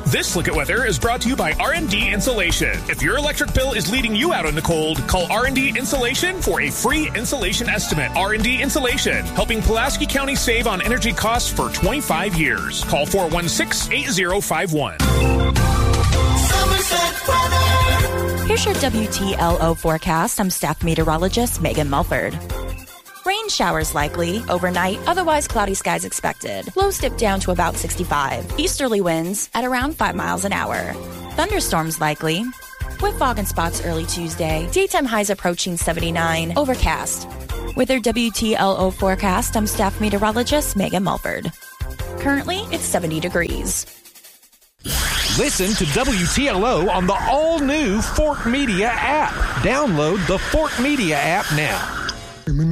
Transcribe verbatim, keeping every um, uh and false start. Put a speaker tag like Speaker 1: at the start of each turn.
Speaker 1: This Look at Weather is brought to you by R and D Insulation. If your electric bill is leading you out in the cold, call R and D Insulation for a free insulation estimate. R and D Insulation, helping Pulaski County save on energy costs for twenty-five years. Call four one six, eight zero five one.
Speaker 2: Here's your W T L O forecast. I'm staff meteorologist Megan Mulford. Rain showers likely overnight, otherwise cloudy skies expected. Lows dip down to about sixty-five. Easterly winds at around five miles an hour. Thunderstorms likely, with fog in spots early Tuesday. Daytime highs approaching seventy-nine. Overcast. With their W T L O forecast, I'm staff meteorologist Megan Mulford. Currently, it's seventy degrees.
Speaker 3: Listen to W T L O on the all-new Fort Media app. Download the Fort Media app now.